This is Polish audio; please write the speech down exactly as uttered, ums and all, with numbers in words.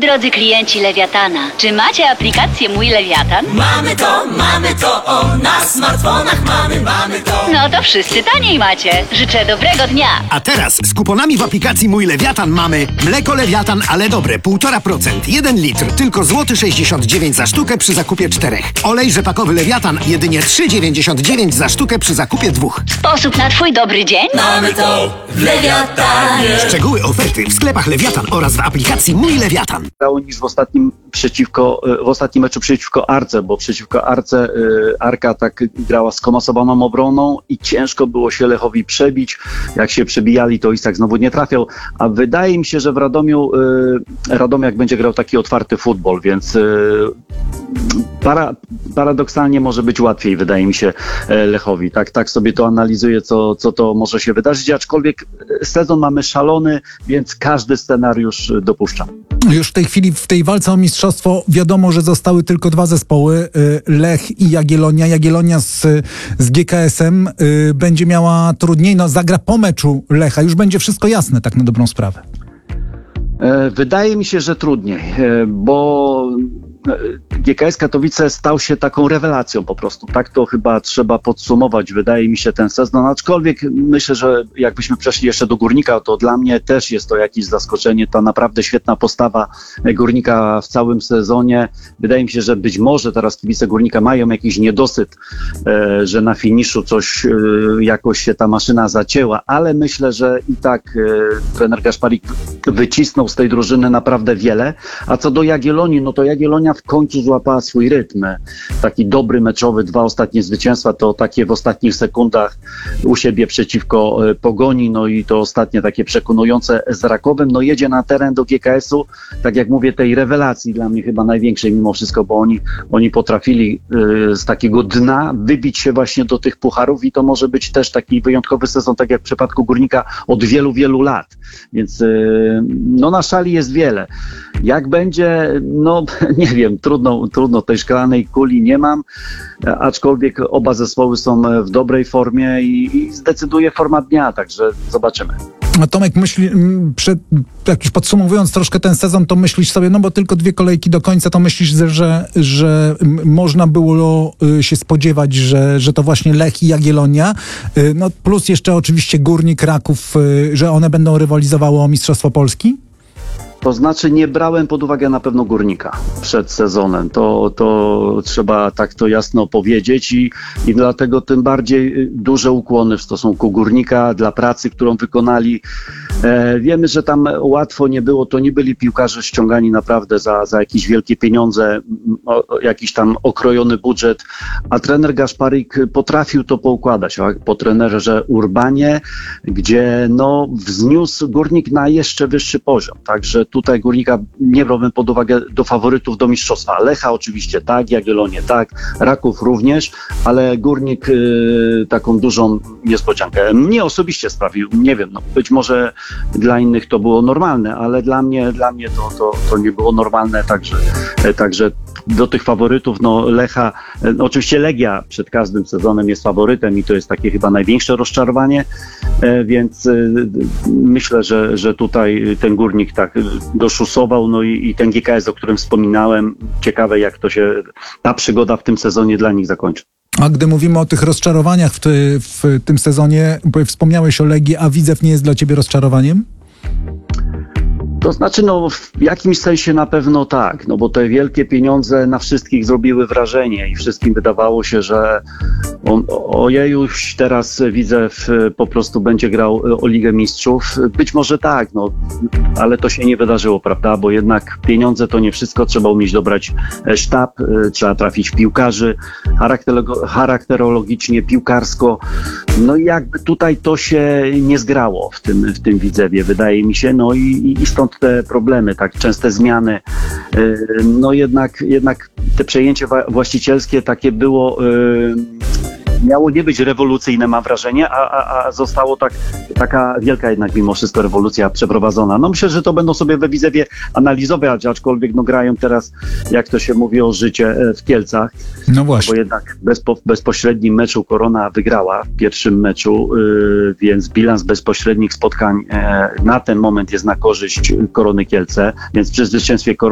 Drodzy klienci Lewiatana, czy macie aplikację Mój Lewiatan? Mamy to, mamy to, o, na smartfonach mamy, mamy to. No to wszyscy taniej macie. Życzę dobrego dnia. A teraz z kuponami w aplikacji Mój Lewiatan mamy mleko Lewiatan, ale dobre, półtora procent, jeden litr, tylko złoty sześćdziesiąt dziewięć za sztukę przy zakupie czterech. Olej rzepakowy Lewiatan, jedynie trzy dziewięćdziesiąt dziewięć za sztukę przy zakupie dwóch. Sposób na twój dobry dzień? Mamy to w Lewiatanie. Szczegóły oferty w sklepach Lewiatan oraz w aplikacji Mój Lewiatan. Grało niż w ostatnim przeciwko, w ostatnim meczu przeciwko Arce, bo przeciwko Arce Arka tak grała skomasowaną obroną i ciężko było się Lechowi przebić. Jak się przebijali, to Isak znowu nie trafiał, a wydaje mi się, że w Radomiu Radomiak będzie grał taki otwarty futbol, więc para, paradoksalnie może być łatwiej, wydaje mi się, Lechowi. Tak, tak sobie to analizuję, co, co to może się wydarzyć, aczkolwiek sezon mamy szalony, więc każdy scenariusz dopuszczam. Już w tej chwili w tej walce o mistrzostwo wiadomo, że zostały tylko dwa zespoły, Lech i Jagiellonia. Jagiellonia z, z G K S-em będzie miała trudniej, no zagra po meczu Lecha, już będzie wszystko jasne, tak na dobrą sprawę. Wydaje mi się, że trudniej, bo G K S Katowice stał się taką rewelacją po prostu. Tak to chyba trzeba podsumować, wydaje mi się, ten sezon. Aczkolwiek myślę, że jakbyśmy przeszli jeszcze do Górnika, to dla mnie też jest to jakieś zaskoczenie. Ta naprawdę świetna postawa Górnika w całym sezonie. Wydaje mi się, że być może teraz kibice Górnika mają jakiś niedosyt, że na finiszu coś jakoś się ta maszyna zacięła, ale myślę, że i tak trener Gaszparik wycisnął z tej drużyny naprawdę wiele. A co do Jagiellonii, no to Jagiellonia w końcu złapała swój rytm. Taki dobry meczowy, dwa ostatnie zwycięstwa, to takie w ostatnich sekundach u siebie przeciwko Pogoni, no i to ostatnie takie przekonujące z Rakowem. No jedzie na teren do G K S-u, tak jak mówię, tej rewelacji dla mnie chyba największej mimo wszystko, bo oni, oni potrafili y, z takiego dna wybić się właśnie do tych pucharów i to może być też taki wyjątkowy sezon, tak jak w przypadku Górnika od wielu, wielu lat. Więc y, no na szali jest wiele. Jak będzie, no nie wiem, trudno, trudno tej szklanej kuli nie mam, aczkolwiek oba zespoły są w dobrej formie i, i zdecyduje forma dnia, także zobaczymy. A Tomek, myśli, przed, jak już podsumowując troszkę ten sezon, to myślisz sobie, no bo tylko dwie kolejki do końca, to myślisz, że, że można było się spodziewać, że, że to właśnie Lech i Jagiellonia, no plus jeszcze oczywiście Górnik, Raków, że one będą rywalizowały o Mistrzostwo Polski? To znaczy nie brałem pod uwagę na pewno Górnika przed sezonem. To, to trzeba tak to jasno powiedzieć i, i dlatego tym bardziej duże ukłony w stosunku Górnika dla pracy, którą wykonali. E, wiemy, że tam łatwo nie było. To nie byli piłkarze ściągani naprawdę za, za jakieś wielkie pieniądze, o, jakiś tam okrojony budżet, a trener Gaszparik potrafił to poukładać. Tak? Po trenerze Urbanie, gdzie no, wzniósł Górnik na jeszcze wyższy poziom. Także tutaj Górnika nie brałbym pod uwagę do faworytów do mistrzostwa. Lecha oczywiście tak, Jagiellonię tak, Raków również, ale Górnik y, taką dużą niespodziankę. Mnie osobiście sprawił, nie wiem, no, być może dla innych to było normalne, ale dla mnie, dla mnie to, to, to nie było normalne, także, także do tych faworytów, no Lecha, no, oczywiście Legia przed każdym sezonem jest faworytem i to jest takie chyba największe rozczarowanie, więc myślę, że, że tutaj ten Górnik tak doszusował, no i, i ten G K S, o którym wspominałem, ciekawe jak to się, ta przygoda w tym sezonie dla nich zakończy. A gdy mówimy o tych rozczarowaniach w, ty, w tym sezonie, bo wspomniałeś o Legii, a Widzew nie jest dla ciebie rozczarowaniem? To znaczy, no w jakimś sensie na pewno tak, no bo te wielkie pieniądze na wszystkich zrobiły wrażenie i wszystkim wydawało się, że ojejuś, teraz Widzew po prostu będzie grał o Ligę Mistrzów. Być może tak, no, ale to się nie wydarzyło, prawda, bo jednak pieniądze to nie wszystko, trzeba umieć dobrać sztab, trzeba trafić w piłkarzy, charakterologicznie, piłkarsko, no i jakby tutaj to się nie zgrało w tym, w tym Widzewie, wydaje mi się, no i, i stąd te problemy, tak częste zmiany, no jednak, jednak te przejęcie właścicielskie takie było, miało nie być rewolucyjne, mam wrażenie, a, a, a zostało tak, taka wielka jednak mimo wszystko rewolucja przeprowadzona. No myślę, że to będą sobie we Widzewie analizować, aczkolwiek no grają teraz, jak to się mówi, o życie w Kielcach. No właśnie. Bo jednak bezpo, w bezpośrednim meczu Korona wygrała w pierwszym meczu, yy, więc bilans bezpośrednich spotkań yy, na ten moment jest na korzyść Korony Kielce, więc przy zwycięstwie Korony